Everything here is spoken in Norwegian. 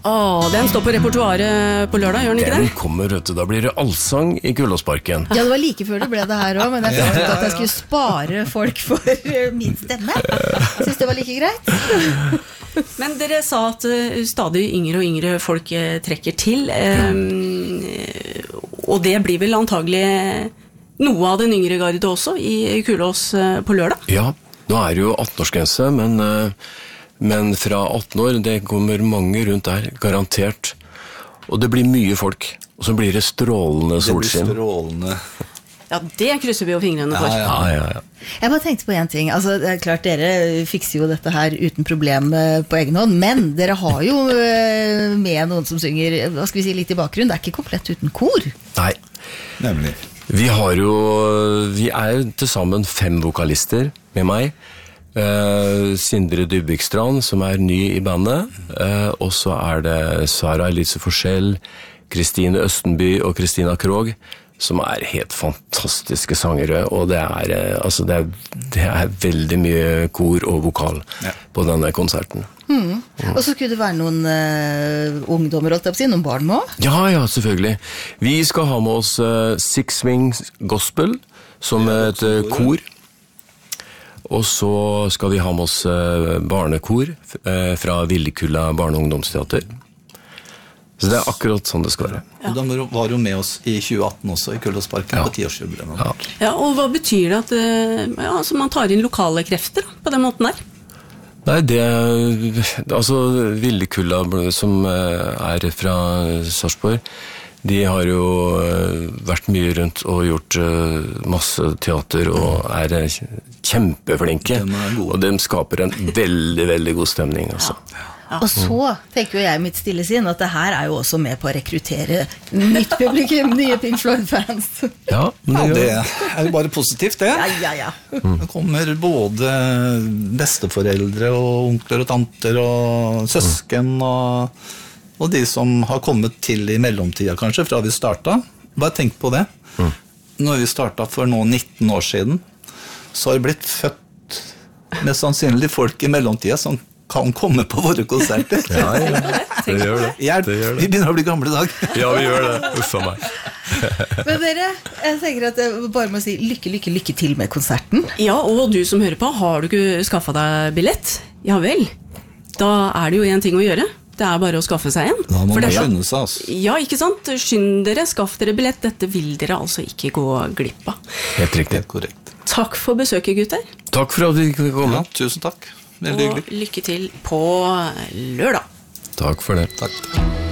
Den står på repertoaret på lørdag, gjør den ikke det? Den kommer, vet du, da blir det allsang I Kullåsparken. Ja, det var like før det ble det her også, men jeg fant ut at jeg skulle spare folk for min stemme. Jeg synes det var like greit. Men dere sa at stadig yngre og yngre folk trekker til, og det blir vel antagelig noe av den yngre garde også I Kullås på lørdag? Ja, nå det jo 18-årsgrense, men fra 18 år, det kommer mange rundt der, garantert. Og det blir mye folk, og så blir det strålende solskinn. Det blir strålende. Ja, det krysser vi jo fingrene for. Ja. Jeg bare tenkte på en ting, altså det klart dere fikser jo dette her uten problem på egen hånd, men dere har jo med noen som synger, hva skal vi si, litt I bakgrunn, det ikke komplett uten kor. Nei. Nemlig. Vi til sammen 5 vokalister med meg. Sindre Dybvikstrand, som ny I bandet, og så det Sara Elise Forskjell, Kristine Østenby og Kristina Krog, som helt fantastiske sangere, og det veldig mye kor og vokal på denne konserten. Og så skulle det være noen ungdommer, holdt jeg på å si, noen barn med også? Ja, selvfølgelig. Vi skal ha med oss Six Wings Gospel, som et kor. Og så skal vi ha med oss barnekor fra Villekulla barne- og ungdomsteater. Så det akkurat sånn det skal være. Og de var jo med oss I 2018 også I Kullåsparken på 10-årsjubileet. Ja, og hva betyr det at altså man tar inn lokale krefter på den måten der? Nei, altså Villekulla som fra Sarpsborg, de har jo vært mye rundt og gjort masse teater og kjempeflinke, og de skaper en veldig, veldig god stemning altså. Og så tenker jo jeg mitt stille sinn at det her jo også med på å rekruttere nytt publikum, nye Pink Floyd-fans. Ja, det jo bare positivt det. Ja. Det kommer både besteforeldre og onkler og tanter og søsken og de som har kommet til I mellomtida kanskje fra vi startet. Bare tenk på det. Når vi startet for nå 19 år siden, så har det blitt født mest sannsynlig folk I mellomtida som kan komme på våre konserter. Ja, det gjør det. Vi begynner å bli gamle I dag. Ja, vi gjør det. Uffa meg. Men dere, jeg tenker at jeg bare må si lykke til med konserten. Ja, og du som hører på, har du ikke skaffet deg billett? Ja vel, da det jo en ting å gjøre. Det bare å skaffe seg en. Da må man skynde seg, altså. Ja, ikke sant? Skynd dere, skaff dere billett. Dette vil dere altså ikke gå glipp av. Helt riktig. Helt korrekt. Takk for besøket, gutter. Takk for at vi kunne komme. Ja, tusen takk. Veldig hyggelig. Og lykke til på lørdag. Takk for det. Takk.